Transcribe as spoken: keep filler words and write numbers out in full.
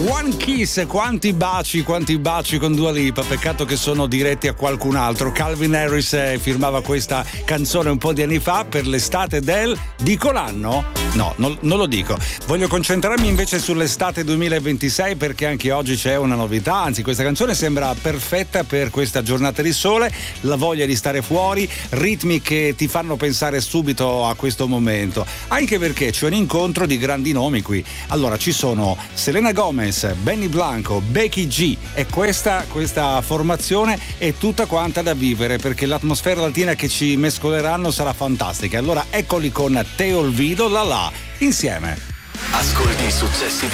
One Kiss, quanti baci, quanti baci con Dua Lipa, peccato che sono diretti a qualcun altro. Calvin Harris eh, firmava questa canzone un po' di anni fa per l'estate del... dico l'anno? No, non, non lo dico. Voglio concentrarmi invece sull'estate duemilaventisei perché anche oggi c'è una novità, anzi questa canzone sembra perfetta per questa giornata di sole, la voglia di stare fuori, ritmi che ti fanno pensare subito a questo momento, anche perché c'è un incontro di grandi nomi qui. Allora ci sono Selena Gomez, Benny Blanco, Becky G e questa, questa formazione è tutta quanta da vivere perché l'atmosfera latina che ci mescoleranno sarà fantastica. Allora eccoli con Te Olvido, la la, insieme. Ascolti i successi di